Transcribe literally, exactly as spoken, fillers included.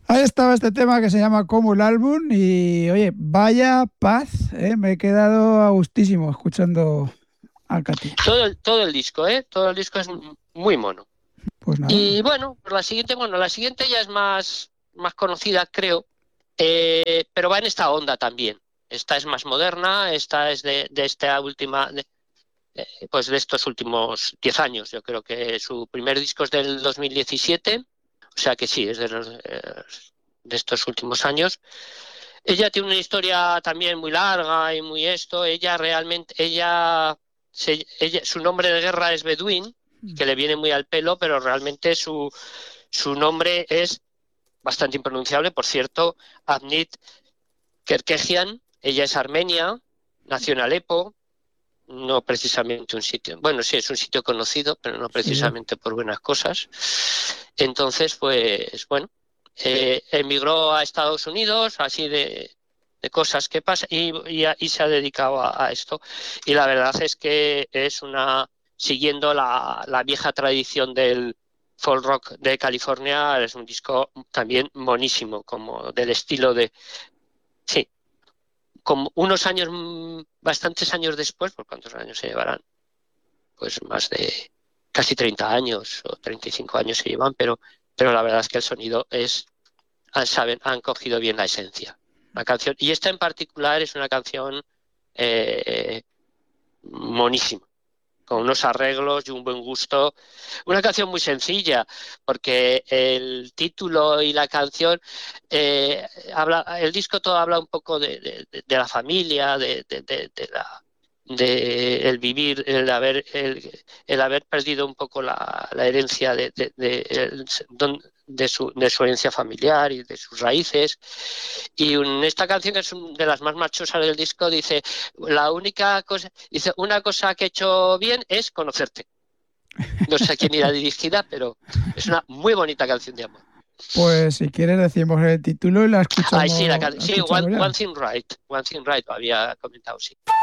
Ahí estaba este tema que se llama Como el álbum y, oye, vaya paz, ¿eh? Me he quedado a gustísimo escuchando a Katy. Todo el, todo el disco, ¿eh? Todo el disco es muy mono. Pues nada, Y bueno, pues la siguiente, bueno, la siguiente ya es más, más conocida, creo, eh, pero va en esta onda también. Esta es más moderna, esta es de, de esta última, de, eh, pues de estos últimos diez años. Yo creo que su primer disco es del dos mil diecisiete, o sea que sí, es de, los, eh, de estos últimos años. Ella tiene una historia también muy larga y muy esto. Ella realmente, ella, se, ella su nombre de guerra es Bedouin, que le viene muy al pelo, pero realmente su, su nombre es bastante impronunciable. Por cierto, Avnit Kerkejian, ella es armenia, nació en Alepo, no precisamente un sitio, bueno, sí, es un sitio conocido, pero no sí. precisamente por buenas cosas. Entonces, pues bueno, eh, emigró a Estados Unidos, así de, de cosas que pasan, y, y, y, se ha dedicado a, a, esto. Y la verdad es que es una, siguiendo la, la vieja tradición del folk rock de California, es un disco también monísimo, como del estilo de, sí, como unos años, bastantes años después, ¿por cuántos años se llevarán? Pues más de casi treinta años o treinta y cinco años se llevan, pero, pero la verdad es que el sonido es, saben, han cogido bien la esencia. La canción, y esta en particular es una canción eh, monísima, con unos arreglos y un buen gusto. Una canción muy sencilla, porque el título y la canción, eh, habla, el disco todo habla un poco de, de, de la familia, de, de, de, de la de el vivir, el haber, el, el haber perdido un poco la, la herencia de, de, de, el, de, su, de su herencia familiar y de sus raíces. Y en esta canción, que es de las más marchosas del disco, dice, la única cosa, dice, una cosa que he hecho bien es conocerte. No sé a quién irá dirigida, pero es una muy bonita canción de amor. Pues si quieres decimos el título y la Ay, sí, la escuchamos, can... la sí, one, escuchamos one ya. Thing Right, One Thing Right, lo había comentado, sí.